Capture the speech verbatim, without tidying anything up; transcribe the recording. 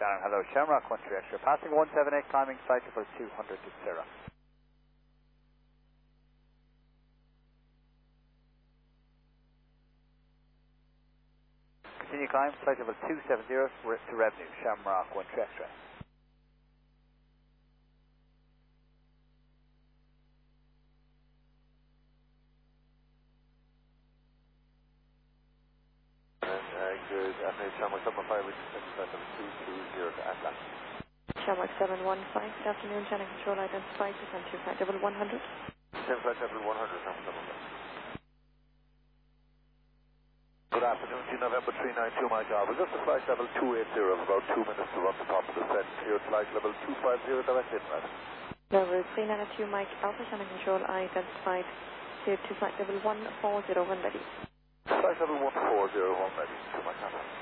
Shannon, hello, Shamrock one three extra, passing one seven eight, climbing flight level two hundred to zero. Continue climb, flight level two seven zero to revenue, Shamrock one three extra. Good afternoon, Shamrock seven one five, which is flight level two two zero to Atlas. Shamrock seven one five, good afternoon, channel control identified, descent to flight level one hundred. Descent flight level one hundred, Shamrock seven one five. Good afternoon, G November three nine two, Mike Alpha. Just a flight level two eighty, about two minutes to run the top of the set. Clear flight level two five zero, direct inlet. Level three nine two, Mike Alpha, channel control identified, cleared to flight level one four zero, one ready. Flight level one four zero, one ready to Mike Alpha.